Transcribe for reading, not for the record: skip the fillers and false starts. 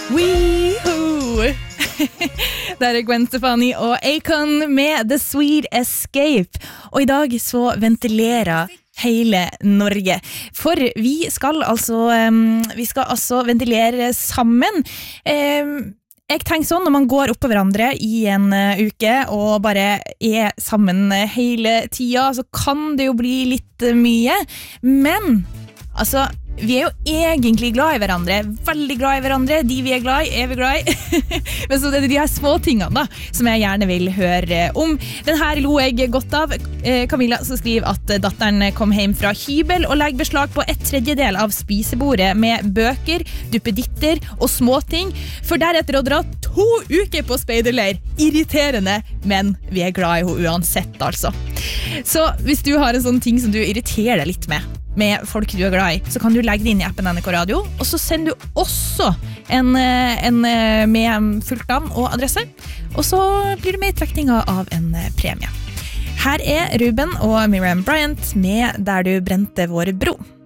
Weehoo! Der Gwen Stefani og Akon med The Sweet Escape. Og i dag så ventilerer hele Norge. For vi skal altså ventilere sammen. Jeg tenker sånn, når man går opp på hverandre i en uke og bare er sammen hele tida, så kan det jo bli litt mye. Men, altså, vi er jo egentlig glad i hverandre, veldig glad i hverandre, de vi er glad i, Men så det er de her små tingene da, som jeg gjerne vil høre om. Den her lo jeg godt av. Camilla som skriver at datteren kom hjem fra hybel og legger beslag på 1/3 av spisebordet med bøker, duppeditter og småting, for deretter å dra 2 uker på speiderleir. Irriterende, men vi er glad i henne uansett, altså. Så hvis du har en sånn ting som du irriterer deg litt med folk du er glad i, så kan du legge det inn i appen NRK Radio, og så sender du også en med fullt navn og adresse, og så blir det med i trekninga av en premie. Her er Ruben og Miriam Bryant med Der du brente vår bro.